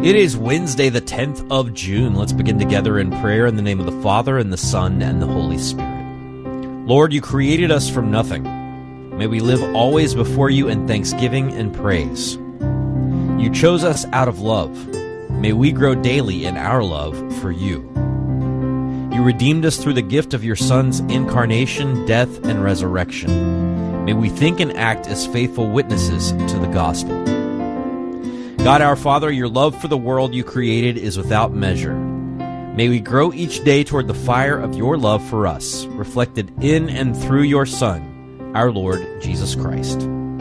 It is Wednesday, the 10th of June. Let's begin together in prayer in the name of the Father, and the Son, and the Holy Spirit. Lord, you created us from nothing. May we live always before you in thanksgiving and praise. You chose us out of love. May we grow daily in our love for you. You redeemed us through the gift of your Son's incarnation, death, and resurrection. May we think and act as faithful witnesses to the gospel. God our Father, your love for the world you created is without measure. May we grow each day toward the fire of your love for us, reflected in and through your Son, our Lord Jesus Christ.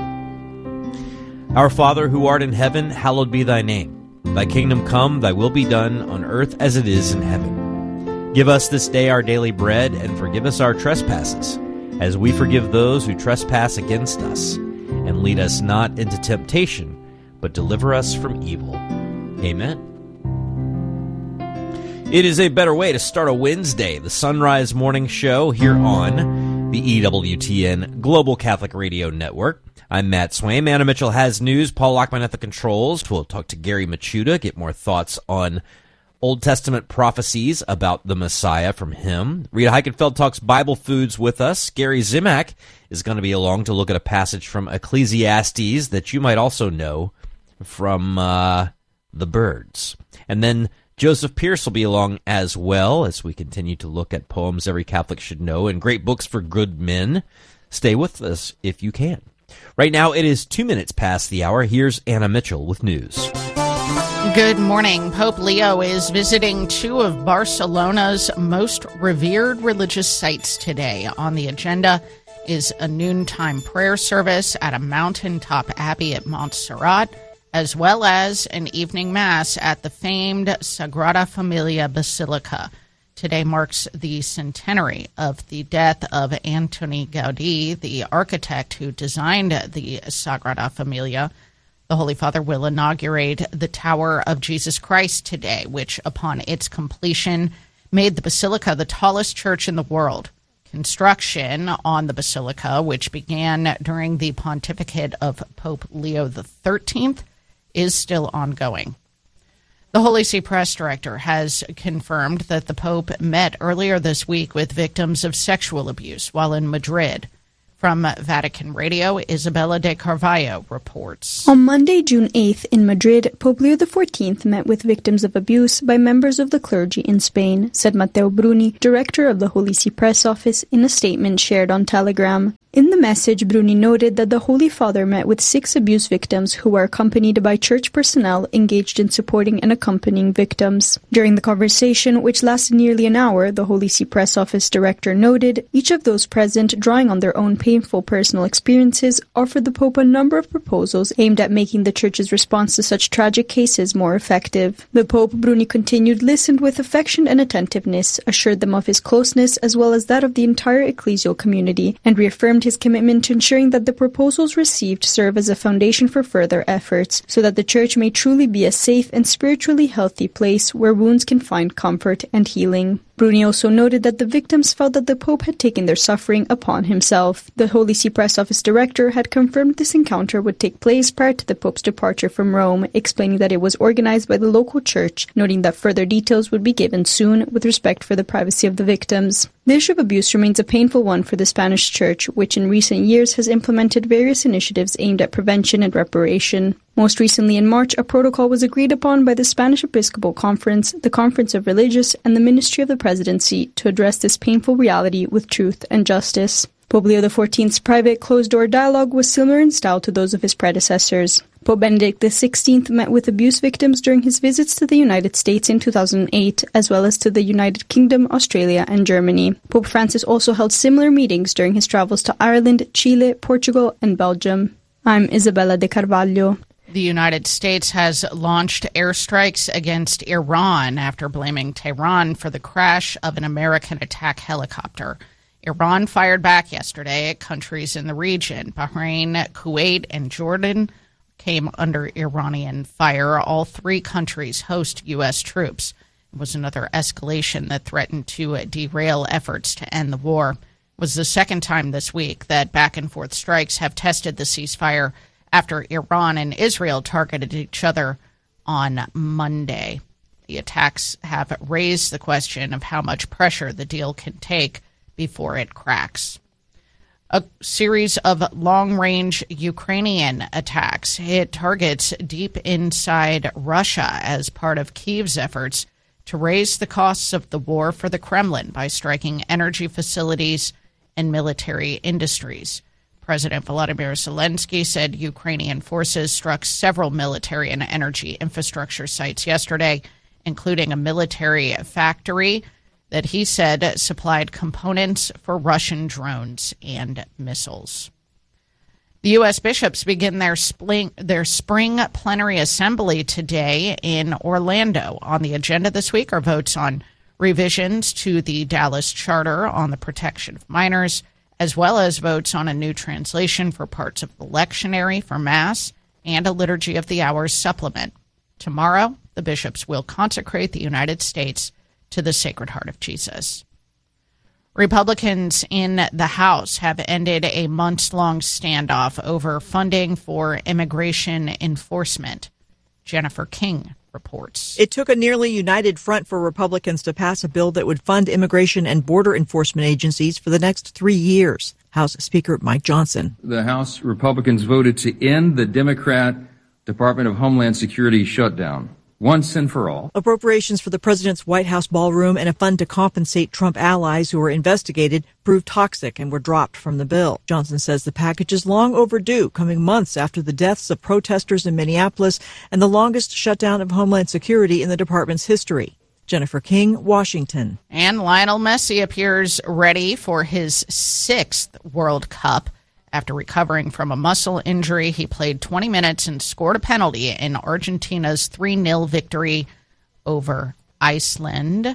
Our Father, who art in heaven, hallowed be thy name. Thy kingdom come, thy will be done, on earth as it is in heaven. Give us this day our daily bread, and forgive us our trespasses, as we forgive those who trespass against us. And lead us not into temptation, but deliver us from evil. Amen. It is a better way to start a Wednesday, the Sunrise Morning Show here on the EWTN Global Catholic Radio Network. I'm Matt Swaim. Anna Mitchell has news. Paul Lockman at the controls. We'll talk to Gary Machuda, get more thoughts on Old Testament prophecies about the Messiah from him. Rita Heikenfeld talks Bible foods with us. Gary Zimak is going to be along to look at a passage from Ecclesiastes that you might also know from the birds. And then Joseph Pierce will be along as well as we continue to look at poems every Catholic should know and great books for good men. Stay with us if you can. Right now it is 2 minutes past the hour. Here's Anna Mitchell with news. Good morning. Pope Leo is visiting two of Barcelona's most revered religious sites today. On the agenda is a noontime prayer service at a mountaintop abbey at Montserrat, as well as an evening mass at the famed Sagrada Familia Basilica. Today marks the centenary of the death of Antoni Gaudí, the architect who designed the Sagrada Familia. The Holy Father will inaugurate the Tower of Jesus Christ today, which, upon its completion, made the Basilica the tallest church in the world. Construction on the Basilica, which began during the pontificate of Pope Leo XIII, is still ongoing. The Holy See Press Director has confirmed that the Pope met earlier this week with victims of sexual abuse while in Madrid. From Vatican Radio, Isabella de Carvalho reports. On Monday, June 8th, in Madrid, Pope Leo XIV met with victims of abuse by members of the clergy in Spain, said Matteo Bruni, director of the Holy See Press Office, in a statement shared on Telegram. In the message, Bruni noted that the Holy Father met with 6 abuse victims who were accompanied by church personnel engaged in supporting and accompanying victims. During the conversation, which lasted nearly an hour, the Holy See Press Office director noted, each of those present, drawing on their own painful personal experiences, offered the Pope a number of proposals aimed at making the Church's response to such tragic cases more effective. The Pope, Bruni continued, listened with affection and attentiveness, assured them of his closeness as well as that of the entire ecclesial community, and reaffirmed his commitment to ensuring that the proposals received serve as a foundation for further efforts, so that the Church may truly be a safe and spiritually healthy place where wounds can find comfort and healing. Bruni also noted that the victims felt that the Pope had taken their suffering upon himself. The Holy See Press Office director had confirmed this encounter would take place prior to the Pope's departure from Rome, explaining that it was organized by the local church, noting that further details would be given soon with respect for the privacy of the victims. The issue of abuse remains a painful one for the Spanish Church, which in recent years has implemented various initiatives aimed at prevention and reparation. Most recently in March, a protocol was agreed upon by the Spanish Episcopal Conference, the Conference of Religious, and the Ministry of the Presidency to address this painful reality with truth and justice. Pope Leo XIV's private closed-door dialogue was similar in style to those of his predecessors. Pope Benedict XVI met with abuse victims during his visits to the United States in 2008, as well as to the United Kingdom, Australia, and Germany. Pope Francis also held similar meetings during his travels to Ireland, Chile, Portugal, and Belgium. I'm Isabella de Carvalho. The United States has launched airstrikes against Iran after blaming Tehran for the crash of an American attack helicopter. Iran fired back yesterday at countries in the region. Bahrain, Kuwait, and Jordan came under Iranian fire. All 3 countries host U.S. troops. It was another escalation that threatened to derail efforts to end the war. It was the second time this week that back-and-forth strikes have tested the ceasefire after Iran and Israel targeted each other on Monday. The attacks have raised the question of how much pressure the deal can take before it cracks. A series of long-range Ukrainian attacks hit targets deep inside Russia as part of Kyiv's efforts to raise the costs of the war for the Kremlin by striking energy facilities and military industries. President Volodymyr Zelensky said Ukrainian forces struck several military and energy infrastructure sites yesterday, including a military factory that he said supplied components for Russian drones and missiles. The U.S. bishops begin their spring plenary assembly today in Orlando. On the agenda this week are votes on revisions to the Dallas Charter on the protection of minors, as well as votes on a new translation for parts of the lectionary for Mass and a Liturgy of the Hours supplement. Tomorrow, the bishops will consecrate the United States to the Sacred Heart of Jesus. Republicans in the House have ended a months-long standoff over funding for immigration enforcement. Jennifer King reports. It took a nearly united front for Republicans to pass a bill that would fund immigration and border enforcement agencies for the next 3 years. House Speaker Mike Johnson. The House Republicans voted to end the Democrat Department of Homeland Security shutdown. Once and for all. Appropriations for the president's White House ballroom and a fund to compensate Trump allies who were investigated proved toxic and were dropped from the bill. Johnson says the package is long overdue, coming months after the deaths of protesters in Minneapolis and the longest shutdown of Homeland Security in the department's history. Jennifer King, Washington. And Lionel Messi appears ready for his 6th World Cup. After recovering from a muscle injury, he played 20 minutes and scored a penalty in Argentina's 3-0 victory over Iceland.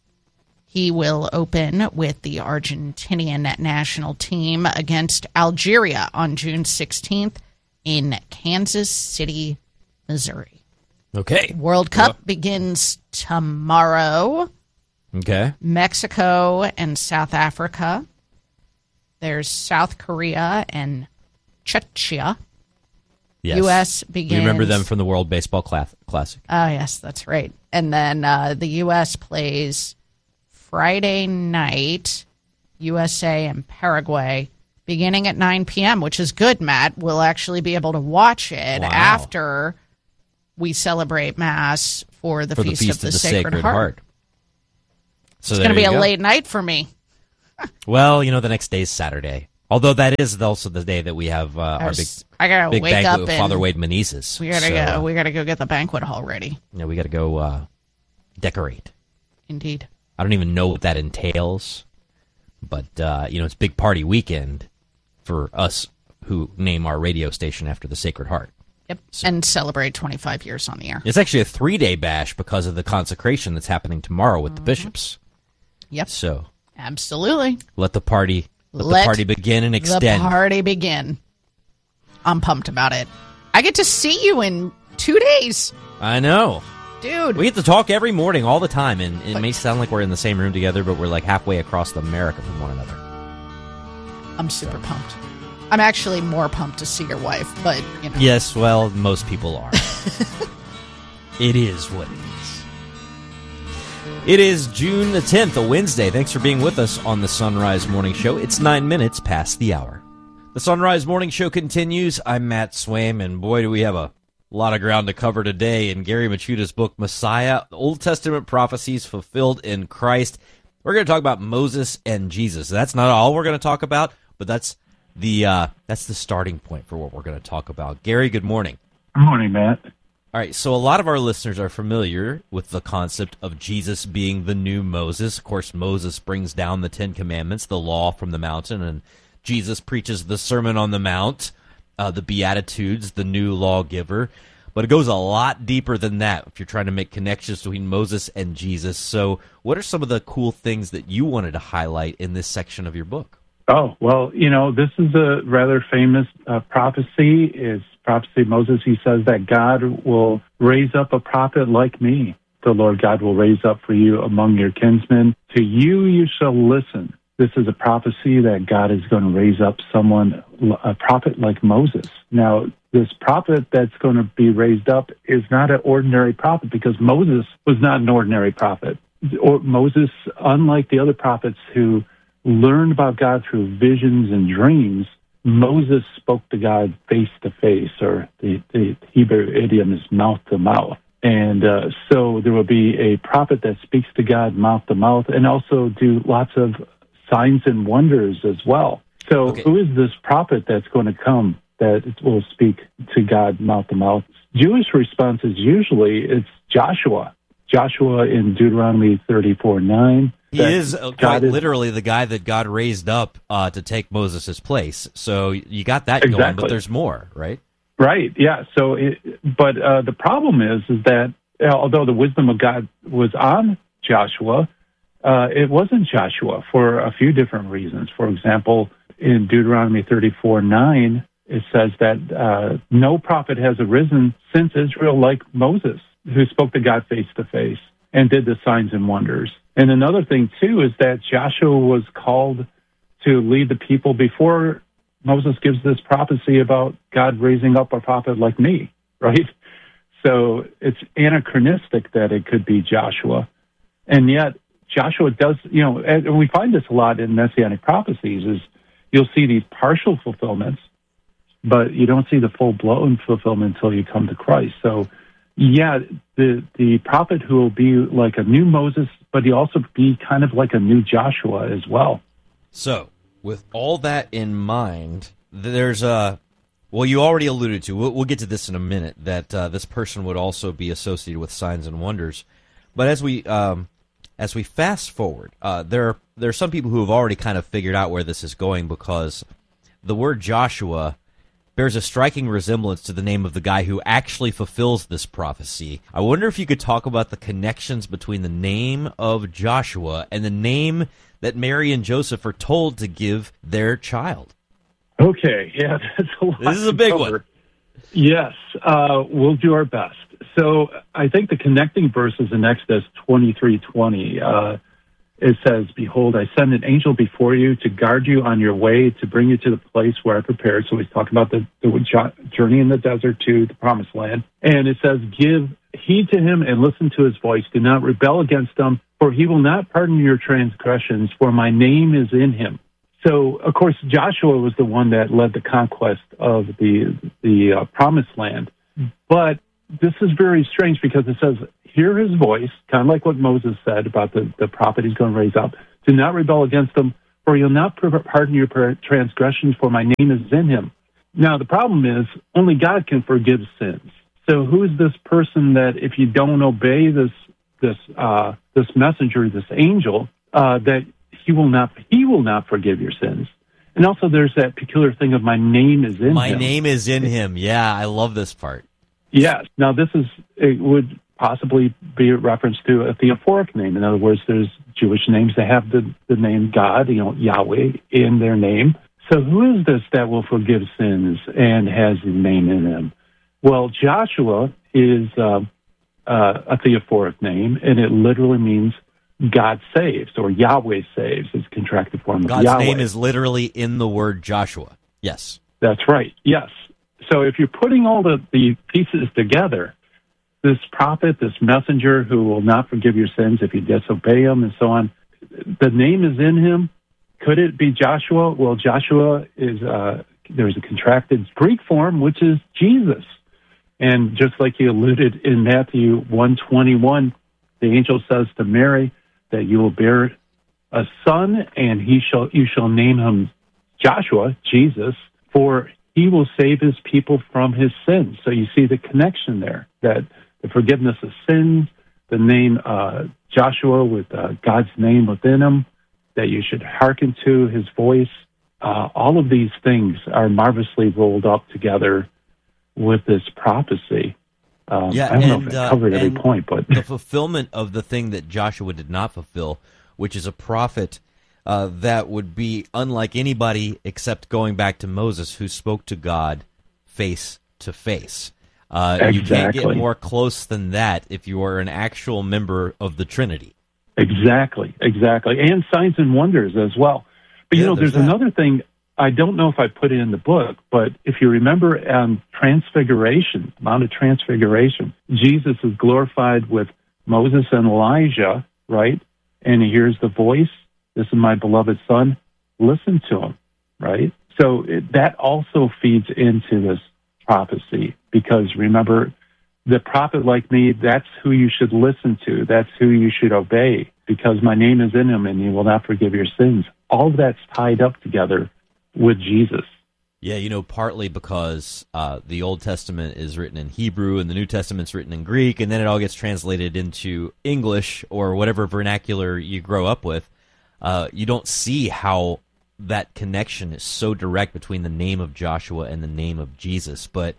He will open with the Argentinian national team against Algeria on June 16th in Kansas City, Missouri. Okay. World Cup begins tomorrow. Okay. Mexico and South Africa. There's South Korea and Czechia. Yes. U.S. begins. We remember them from the World Baseball Classic. Oh, yes, that's right. And then the U.S. plays Friday night, USA and Paraguay, beginning at 9 p.m., which is good, Matt. We'll actually be able to watch it after we celebrate Mass for the Feast of the Sacred Heart. So it's going to be a late night for me. Well, the next day is Saturday. Although that is also the day that we have our big banquet with Father Wade Menezes. We gotta go get the banquet hall ready. Yeah, we gotta go decorate. Indeed. I don't even know what that entails, but it's big party weekend for us who name our radio station after the Sacred Heart. Yep, so, and celebrate 25 years on the air. It's actually a 3-day bash because of the consecration that's happening tomorrow with the bishops. Yep. So. Absolutely. Let the party begin and extend. The party begin. I'm pumped about it. I get to see you in 2 days. I know. Dude. We get to talk every morning all the time, and it may sound like we're in the same room together, but we're like halfway across America from one another. I'm super pumped. I'm actually more pumped to see your wife, but, Yes, well, most people are. It is what it is. It is June the 10th, a Wednesday. Thanks for being with us on the Sunrise Morning Show. It's 9 minutes past the hour. The Sunrise Morning Show continues. I'm Matt Swaim, and boy, do we have a lot of ground to cover today in Gary Michuta's book, Messiah, Old Testament Prophecies Fulfilled in Christ. We're going to talk about Moses and Jesus. That's not all we're going to talk about, but that's the starting point for what we're going to talk about. Gary, good morning. Good morning, Matt. All right, so a lot of our listeners are familiar with the concept of Jesus being the new Moses. Of course, Moses brings down the 10 Commandments, the law from the mountain, and Jesus preaches the Sermon on the Mount, the Beatitudes, the new lawgiver. But it goes a lot deeper than that if you're trying to make connections between Moses and Jesus. So what are some of the cool things that you wanted to highlight in this section of your book? Oh, well, this is a rather famous prophecy. It's prophecy of Moses. He says that God will raise up a prophet like me. The Lord God will raise up for you among your kinsmen. To you shall listen. This is a prophecy that God is going to raise up someone, a prophet like Moses. Now, this prophet that's going to be raised up is not an ordinary prophet, because Moses was not an ordinary prophet. Or Moses, unlike the other prophets who learned about God through visions and dreams, Moses spoke to God face to face, or the Hebrew idiom is mouth to mouth. And so there will be a prophet that speaks to God mouth to mouth, and also do lots of signs and wonders as well. So Who is this prophet that's going to come that will speak to God mouth to mouth? Jewish response is usually it's Joshua. Joshua in Deuteronomy 34:9. He is quite literally the guy that God raised up to take Moses' place. So you got that going, but there's more, right? Right, yeah. So, but the problem is that although the wisdom of God was on Joshua, it wasn't Joshua for a few different reasons. For example, in Deuteronomy 34:9, it says that no prophet has arisen since Israel like Moses, who spoke to God face to face and did the signs and wonders. And another thing, too, is that Joshua was called to lead the people before Moses gives this prophecy about God raising up a prophet like me, right? So it's anachronistic that it could be Joshua. And yet Joshua does, and we find this a lot in Messianic prophecies, is you'll see these partial fulfillments, but you don't see the full-blown fulfillment until you come to Christ. So, yeah, the prophet who will be like a new Moses, but he also be kind of like a new Joshua as well. So, with all that in mind, there's you already alluded to, we'll get to this in a minute, that this person would also be associated with signs and wonders. But as we fast forward, there are some people who have already kind of figured out where this is going, because the word Joshua bears a striking resemblance to the name of the guy who actually fulfills this prophecy. I wonder if you could talk about the connections between the name of Joshua and the name that Mary and Joseph are told to give their child. Okay, yeah, that's a lot. This is a big one. Yes, we'll do our best. So I think the connecting verse is in Exodus 23:20. It says, "Behold, I send an angel before you to guard you on your way, to bring you to the place where I prepared." So he's talking about the journey in the desert to the promised land. And it says, "Give heed to him and listen to his voice. Do not rebel against him, for he will not pardon your transgressions, for my name is in him." So, of course, Joshua was the one that led the conquest of the promised land. But this is very strange, because it says, hear his voice, kind of like what Moses said about the prophet he's going to raise up. Do not rebel against him, for he'll not pardon your transgressions, for my name is in him. Now, the problem is only God can forgive sins. So who is this person that if you don't obey this messenger, this angel, that he will not forgive your sins? And also there's that peculiar thing of my name is in him. My name is in him. Yeah, I love this part. Yes. Now, it would possibly be a reference to a theophoric name. In other words, there's Jewish names that have the name God, Yahweh, in their name. So who is this that will forgive sins and has his name in him? Well, Joshua is a theophoric name, and it literally means God saves, or Yahweh saves, is contracted form of God's Yahweh. name is literally in the word Joshua. Yes. That's right. Yes. So if you're putting all the pieces together, this prophet, this messenger who will not forgive your sins if you disobey him and so on, the name is in him. Could it be Joshua? Well, Joshua is, there's a contracted Greek form, which is Jesus. And just like he alluded in Matthew 1:21, the angel says to Mary that you will bear a son, and you shall name him Joshua, Jesus, for he will save his people from his sins. So you see the connection there, that the forgiveness of sins, the name Joshua with God's name within him, that you should hearken to his voice. All of these things are marvelously rolled up together with this prophecy. I don't know if it covered every point, but the fulfillment of the thing that Joshua did not fulfill, which is a prophet that would be unlike anybody except going back to Moses, who spoke to God face to face. Exactly. You can't get more close than that if you are an actual member of the Trinity. Exactly. And signs and wonders as well. But, there's another thing I don't know if I put it in the book, but if you remember Transfiguration, Mount of Transfiguration, Jesus is glorified with Moses and Elijah, right? And he hears the voice, "This is my beloved son, listen to him," right? So that also feeds into this prophecy, because remember, the prophet like me, that's who you should listen to. That's who you should obey, because my name is in him and he will not forgive your sins. All of that's tied up together with Jesus. Yeah, partly because the Old Testament is written in Hebrew and the New Testament's written in Greek, and then it all gets translated into English or whatever vernacular you grow up with. You don't see how that connection is so direct between the name of Joshua and the name of Jesus. But,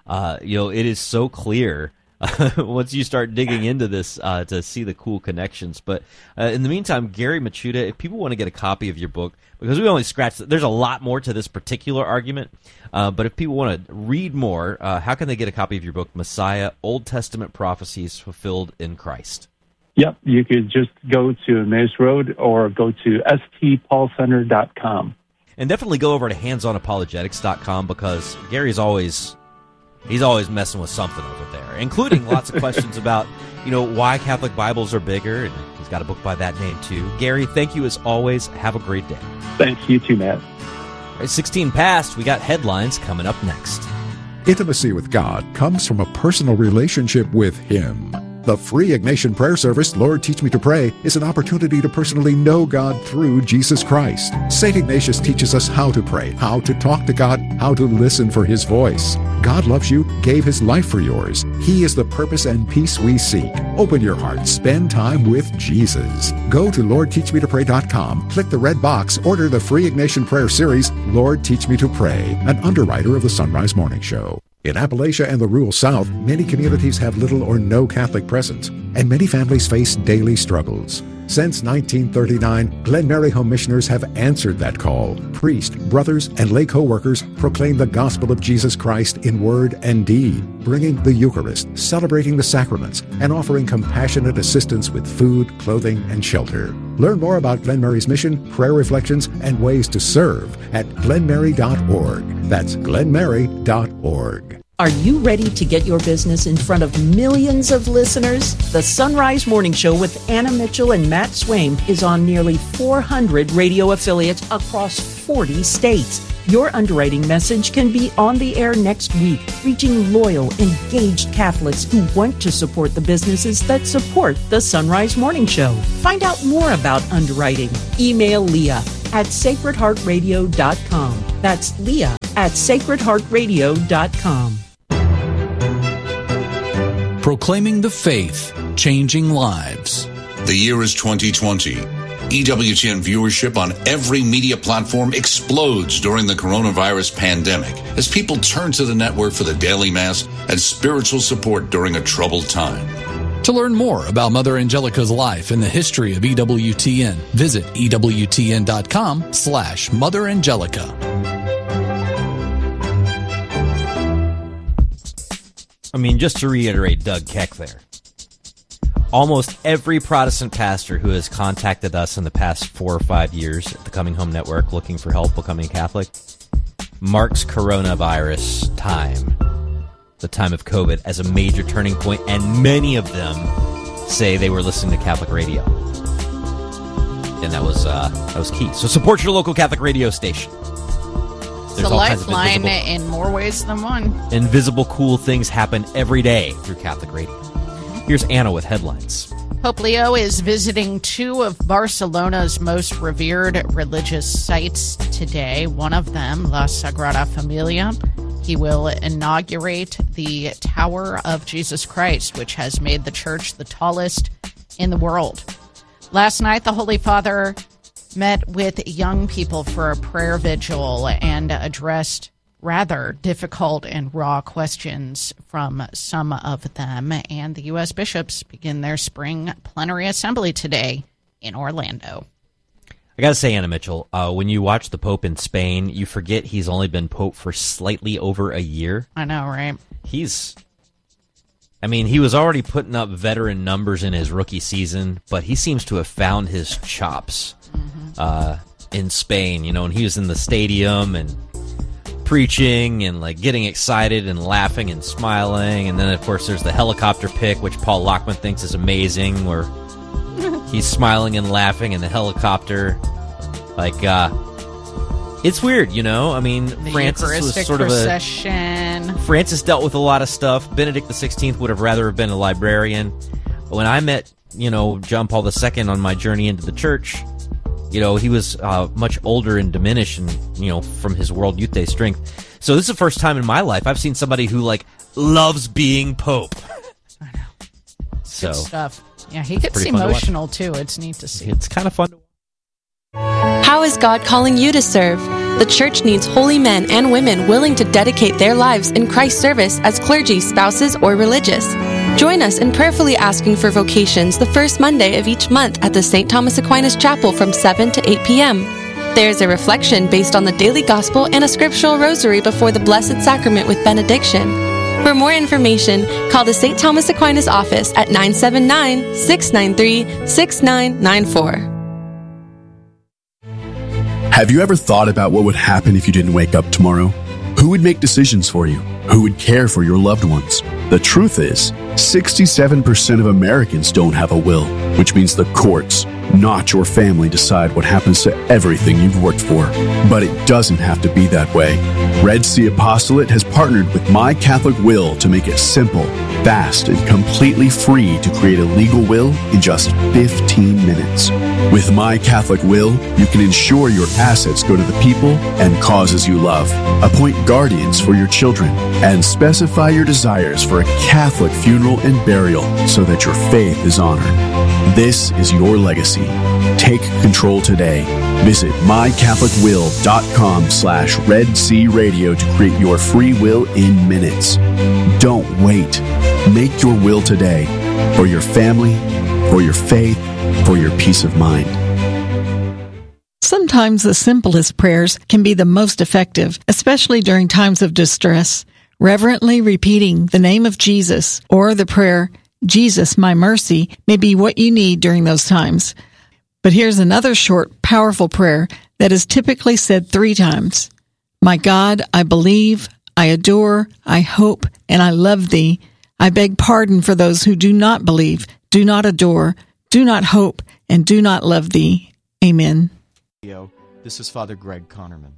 it is so clear once you start digging into this to see the cool connections. But in the meantime, Gary Michuta, if people want to get a copy of your book, because we only scratched, there's a lot more to this particular argument, but if people want to read more, how can they get a copy of your book, Messiah, Old Testament Prophecies Fulfilled in Christ? Yep, you could just go to Emmaus Road or go to stpaulcenter.com. And definitely go over to handsonapologetics.com, because Gary's always messing with something over there, including lots of questions about, why Catholic Bibles are bigger, and he's got a book by that name too. Gary, thank you as always. Have a great day. Thanks, you too, Matt. All right, 16 past, we got headlines coming up next. Intimacy with God comes from a personal relationship with Him. The free Ignatian prayer service, Lord Teach Me to Pray, is an opportunity to personally know God through Jesus Christ. St. Ignatius teaches us how to pray, how to talk to God, how to listen for His voice. God loves you, gave His life for yours. He is the purpose and peace we seek. Open your heart, spend time with Jesus. Go to LordTeachMeToPray.com, click the red box, order the free Ignatian prayer series, Lord Teach Me to Pray, an underwriter of the Sunrise Morning Show. In Appalachia and the rural South, many communities have little or no Catholic presence, and many families face daily struggles. Since 1939, Glen Mary Home Missioners have answered that call. Priests, brothers, and lay co-workers proclaim the gospel of Jesus Christ in word and deed, bringing the Eucharist, celebrating the sacraments, and offering compassionate assistance with food, clothing, and shelter. Learn more about Glen Mary's mission, prayer reflections, and ways to serve at glenmary.org. That's glenmary.org. Are you ready to get your business in front of millions of listeners? The Sunrise Morning Show with Anna Mitchell and Matt Swaim is on nearly 400 radio affiliates across 40 states. Your underwriting message can be on the air next week, reaching loyal, engaged Catholics who want to support the businesses that support the Sunrise Morning Show. Find out more about underwriting. Email Leah at sacredheartradio.com. That's Leah at sacredheartradio.com. Proclaiming the faith, changing lives. The year is 2020. EWTN viewership on every media platform explodes during the coronavirus pandemic as people turn to the network for the daily mass and spiritual support during a troubled time. To learn more about Mother Angelica's life and the history of EWTN, visit EWTN.com/Mother Angelica. Just to reiterate Doug Keck there, almost every Protestant pastor who has contacted us in the past 4 or 5 years at the Coming Home Network looking for help becoming Catholic marks coronavirus time, the time of COVID, as a major turning point, and many of them say they were listening to Catholic radio. And that was key. So support your local Catholic radio station. It's a lifeline in more ways than one. Invisible cool things happen every day through Catholic radio. Here's Anna with headlines. Pope Leo is visiting two of Barcelona's most revered religious sites today. One of them, La Sagrada Familia. He will inaugurate the Tower of Jesus Christ, which has made the church the tallest in the world. Last night, the Holy Father met with young people for a prayer vigil and addressed rather difficult and raw questions from some of them. And the U.S. bishops begin their spring plenary assembly today in Orlando. I got to say, Anna Mitchell, when you watch the Pope in Spain, you forget he's only been Pope for slightly over a year. I know, right? He was already putting up veteran numbers in his rookie season, but he seems to have found his chops. in Spain, and he was in the stadium and preaching and like getting excited and laughing and smiling. And then, of course, there's the helicopter pic, which Paul Lockman thinks is amazing, where he's smiling and laughing in the helicopter. Like, it's weird, I mean, The Francis was Eucharistic sort procession. Francis dealt with a lot of stuff. Benedict XVI would have rather have been a librarian. But when I met, John Paul II on my journey into the church, he was much older and diminished, and from his World Youth Day strength. So this is the first time in my life I've seen somebody who loves being Pope. I know. So Good stuff. Yeah, he gets pretty fun to watch. emotional too. It's neat to see. It's kind of fun to watch. How is God calling you to serve? The church needs holy men and women willing to dedicate their lives in Christ's service as clergy, spouses, or religious. Join us in prayerfully asking for vocations the first Monday of each month at the St. Thomas Aquinas Chapel from 7 to 8 p.m. There's a reflection based on the daily gospel and a scriptural rosary before the Blessed Sacrament with benediction. For more information, call the St. Thomas Aquinas office at 979-693-6994. Have you ever thought about what would happen if you didn't wake up tomorrow? Who would make decisions for you? Who would care for your loved ones? The truth is, 67% of Americans don't have a will, which means the courts, not your family, decide what happens to everything you've worked for. But it doesn't have to be that way. Red Sea Apostolate has partnered with My Catholic Will to make it simple, fast, and completely free to create a legal will in just 15 minutes. With My Catholic Will, you can ensure your assets go to the people and causes you love, appoint guardians for your children, and specify your desires for a Catholic funeral and burial so that your faith is honored. This is your legacy. Take control today. Visit mycatholicwill.com/Red Sea Radio to create your free will in minutes. Don't wait. Make your will today for your family, for your faith, for your peace of mind. Sometimes the simplest prayers can be the most effective, especially during times of distress. Reverently repeating the name of Jesus or the prayer, Jesus, my mercy, may be what you need during those times. But here's another short, powerful prayer that is typically said 3 times. My God, I believe, I adore, I hope, and I love thee. I beg pardon for those who do not believe, do not adore, do not hope, and do not love thee. Amen. This is Father Greg Connerman.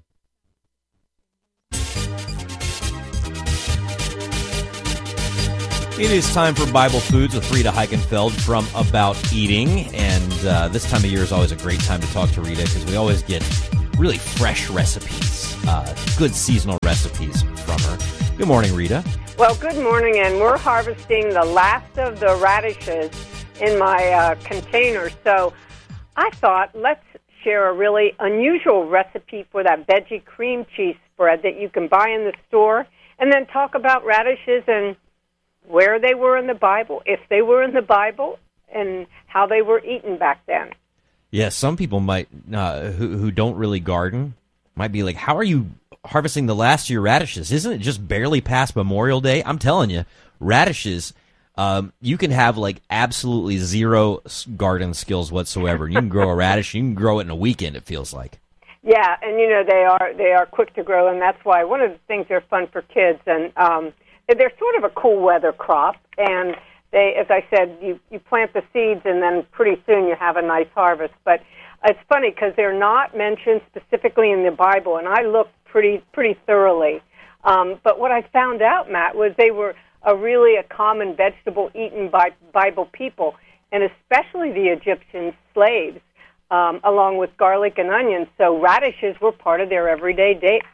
It is time for Bible Foods with Rita Heichenfeld from About Eating, and this time of year is always a great time to talk to Rita because we always get really fresh recipes, good seasonal recipes from her. Good morning, Rita. Well, good morning, and we're harvesting the last of the radishes in my container, so I thought let's share a really unusual recipe for that veggie cream cheese spread that you can buy in the store, and then talk about radishes and where they were in the Bible, if they were in the Bible, and how they were eaten back then. Yeah, some people might, who don't really garden, might be like, how are you harvesting the last of your radishes? Isn't it just barely past Memorial Day? I'm telling you, radishes, you can have like absolutely zero garden skills whatsoever. You can grow a radish, you can grow it in a weekend, it feels like. Yeah, and they are quick to grow, and that's why one of the things they're fun for kids, and they're sort of a cool weather crop, and they, as I said, you plant the seeds, and then pretty soon you have a nice harvest. But it's funny because they're not mentioned specifically in the Bible, and I looked pretty thoroughly. But what I found out, Matt, was they were really a common vegetable eaten by Bible people, and especially the Egyptian slaves, along with garlic and onions. So radishes were part of their everyday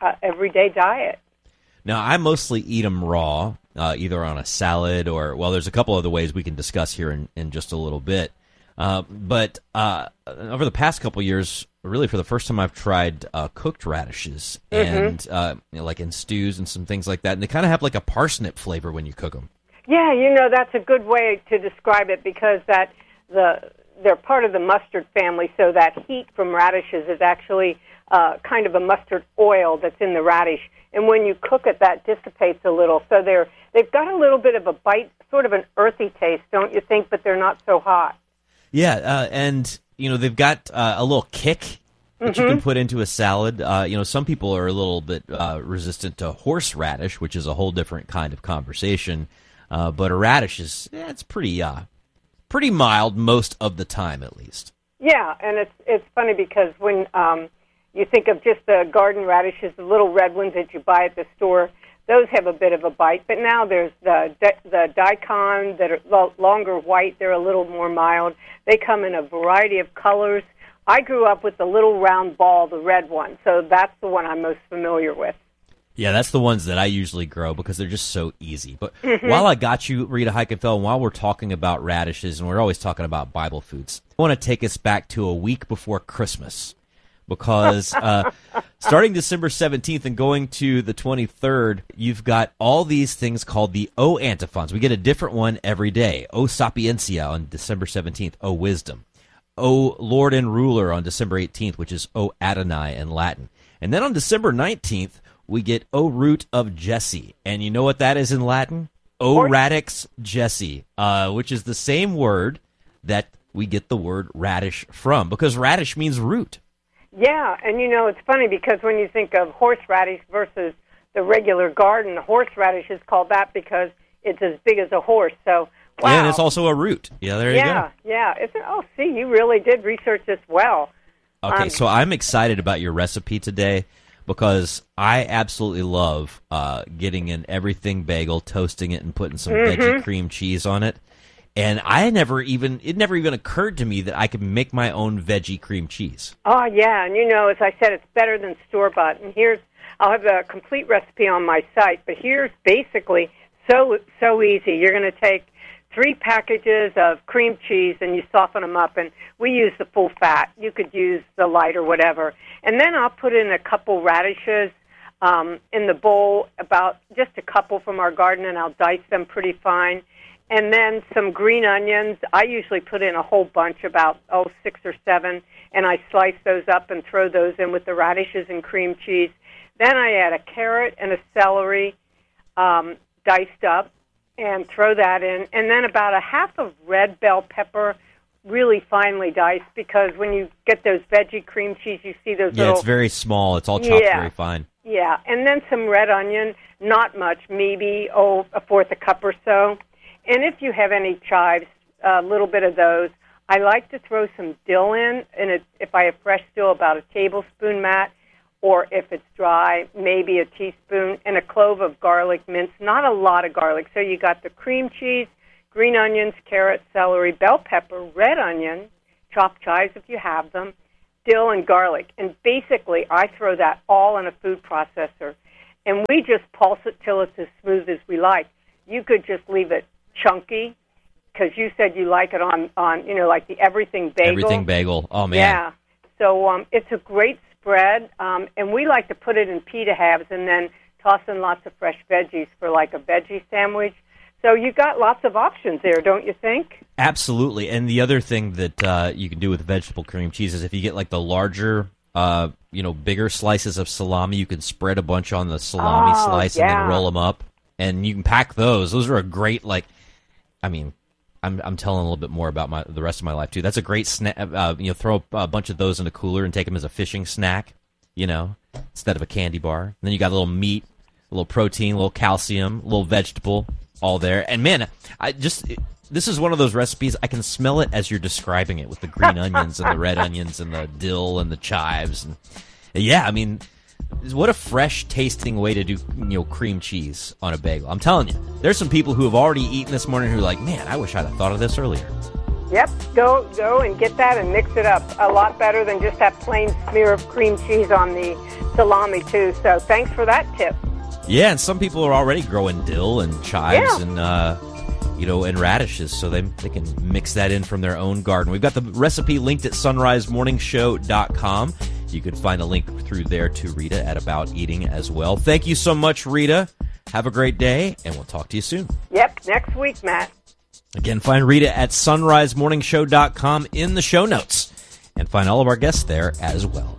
diet. Now, I mostly eat them raw, either on a salad or, well, there's a couple other ways we can discuss here in just a little bit. But over the past couple years, really for the first time, I've tried cooked radishes, and like in stews and some things like that. And they kind of have like a parsnip flavor when you cook them. Yeah, that's a good way to describe it because they're part of the mustard family, so that heat from radishes is actually kind of a mustard oil that's in the radish. And when you cook it, that dissipates a little. So they've got a little bit of a bite, sort of an earthy taste, don't you think? But they're not so hot. Yeah, and they've got a little kick that you can put into a salad. Some people are a little bit resistant to horseradish, which is a whole different kind of conversation. But a radish it's pretty mild most of the time, at least. Yeah, and it's funny because when you think of just the garden radishes, the little red ones that you buy at the store, those have a bit of a bite. But now there's the daikon that are longer white. They're a little more mild. They come in a variety of colors. I grew up with the little round ball, the red one, so that's the one I'm most familiar with. Yeah, that's the ones that I usually grow because they're just so easy. But while I got you, Rita Heikenfeld, and while we're talking about radishes, and we're always talking about Bible foods, I want to take us back to a week before Christmas because starting December 17th and going to the 23rd, you've got all these things called the O antiphons. We get a different one every day. O Sapientia on December 17th, O Wisdom. O Lord and Ruler on December 18th, which is O Adonai in Latin. And then on December 19th, we get O Root of Jesse. And you know what that is in Latin? O Radix Jesse, which is the same word that we get the word radish from, because radish means root. Yeah, and it's funny because when you think of horseradish versus the regular garden, horseradish is called that because it's as big as a horse. So, wow. Yeah, and it's also a root. Yeah, there you go. Yeah. See, you really did research this well. Okay, so I'm excited about your recipe today because I absolutely love getting an everything bagel, toasting it, and putting some veggie cream cheese on it. And it never even occurred to me that I could make my own veggie cream cheese. Oh, yeah, and as I said, it's better than store-bought. And I'll have the complete recipe on my site, but here's basically so easy. You're going to take 3 packages of cream cheese and you soften them up, and we use the full fat. You could use the light or whatever. And then I'll put in a couple radishes in the bowl, about just a couple from our garden, and I'll dice them pretty fine. And then some green onions. I usually put in a whole bunch, about 6 or 7, and I slice those up and throw those in with the radishes and cream cheese. Then I add a carrot and a celery diced up and throw that in. And then about a half of red bell pepper, really finely diced, because when you get those veggie cream cheese, you see those little... Yeah, it's very small. It's all chopped very fine. Yeah, and then some red onion, not much, maybe, a fourth a cup or so. And if you have any chives, a little bit of those. I like to throw some dill in, and if I have fresh dill, about a tablespoon, Matt, or if it's dry, maybe a teaspoon, and a clove of garlic minced, not a lot of garlic. So you got the cream cheese, green onions, carrot, celery, bell pepper, red onion, chopped chives if you have them, dill, and garlic. And basically, I throw that all in a food processor, and we just pulse it till it's as smooth as we like. You could just leave it chunky, because you said you like it on like the everything bagel. Everything bagel. Oh, man. Yeah. So it's a great spread, and we like to put it in pita halves and then toss in lots of fresh veggies for like a veggie sandwich. So you got lots of options there, don't you think? Absolutely. And the other thing that you can do with vegetable cream cheese is if you get like the larger, bigger slices of salami, you can spread a bunch on the salami slice and then roll them up. And you can pack those. Those are a great, I'm telling a little bit more about the rest of my life, too. That's a great snack. Throw a bunch of those in a cooler and take them as a fishing snack, instead of a candy bar. And then you got a little meat, a little protein, a little calcium, a little vegetable, all there. And, man, this is one of those recipes, I can smell it as you're describing it with the green onions and the red onions and the dill and the chives. And, what a fresh tasting way to do, cream cheese on a bagel. I'm telling you, there's some people who have already eaten this morning who are like, man, I wish I'd have thought of this earlier. Yep, go and get that and mix it up. A lot better than just that plain smear of cream cheese on the salami, too. So thanks for that tip. Yeah, and some people are already growing dill and chives and radishes, so they can mix that in from their own garden. We've got the recipe linked at sunrisemorningshow.com. You can find a link through there to Rita at About Eating as well. Thank you so much, Rita. Have a great day, and we'll talk to you soon. Yep, next week, Matt. Again, find Rita at sunrisemorningshow.com in the show notes, and find all of our guests there as well.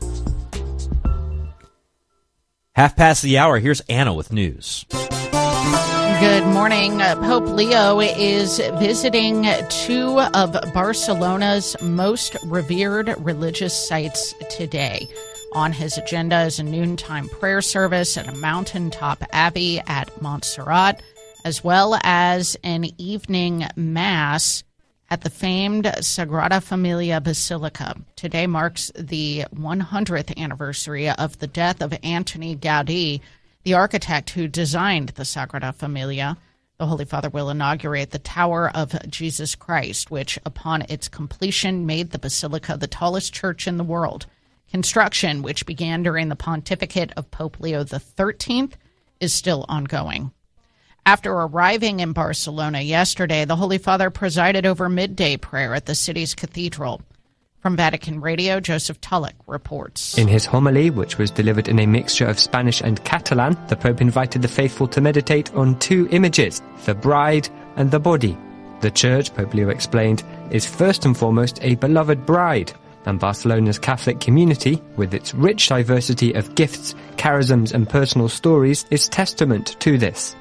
1:30. Here's Anna with news. Good morning. Pope Leo is visiting two of Barcelona's most revered religious sites today. On his agenda is a noontime prayer service at a mountaintop abbey at Montserrat, as well as an evening mass at the famed Sagrada Familia Basilica. Today marks the 100th anniversary of the death of Antoni Gaudí, the architect who designed the Sagrada Familia. The Holy Father will inaugurate the Tower of Jesus Christ, which, upon its completion, made the basilica the tallest church in the world. Construction, which began during the pontificate of Pope Leo XIII, is still ongoing. After arriving in Barcelona yesterday, the Holy Father presided over midday prayer at the city's cathedral. From Vatican Radio, Joseph Tulloch reports. In his homily, which was delivered in a mixture of Spanish and Catalan, the Pope invited the faithful to meditate on two images, the bride and the body. The Church, Pope Leo explained, is first and foremost a beloved bride, and Barcelona's Catholic community, with its rich diversity of gifts, charisms and personal stories, is testament to this.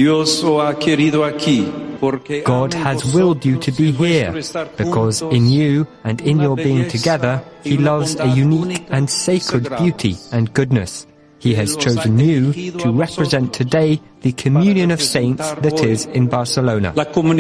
God has willed you to be here, because in you and in your being together, He loves a unique and sacred beauty and goodness. He has chosen you to represent today the communion of saints that is in Barcelona.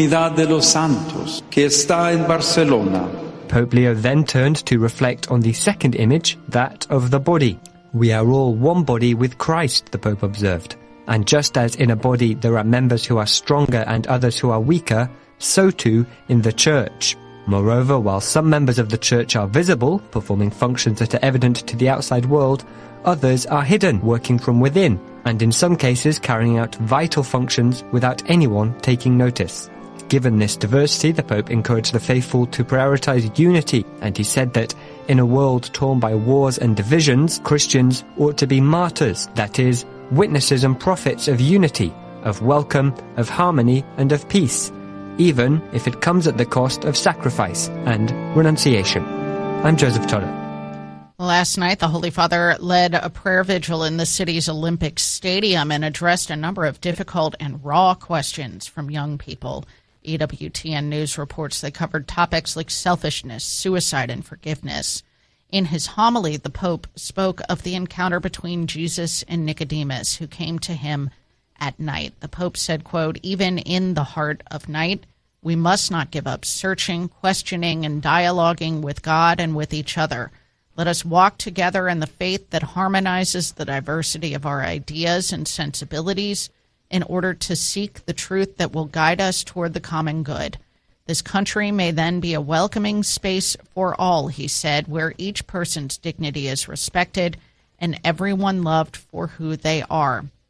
Pope Leo then turned to reflect on the second image, that of the body. We are all one body with Christ, the Pope observed. And just as in a body there are members who are stronger and others who are weaker, so too in the Church. Moreover, while some members of the Church are visible, performing functions that are evident to the outside world, others are hidden, working from within, and in some cases carrying out vital functions without anyone taking notice. Given this diversity, the Pope encouraged the faithful to prioritize unity, and he said that in a world torn by wars and divisions, Christians ought to be martyrs, that is, witnesses and prophets of unity, of welcome, of harmony, and of peace, even if it comes at the cost of sacrifice and renunciation. I'm Joseph Tulloch. Last night, the Holy Father led a prayer vigil in the city's Olympic Stadium and addressed a number of difficult and raw questions from young people. EWTN News reports they covered topics like selfishness, suicide, and forgiveness. In his homily, the Pope spoke of the encounter between Jesus and Nicodemus, who came to him at night. The Pope said, quote, "Even in the heart of night, we must not give up searching, questioning, and dialoguing with God and with each other. Let us walk together in the faith that harmonizes the diversity of our ideas and sensibilities in order to seek the truth that will guide us toward the common good. This country may then be a welcoming space for all," he said, "where each person's dignity is respected and everyone loved for who they are."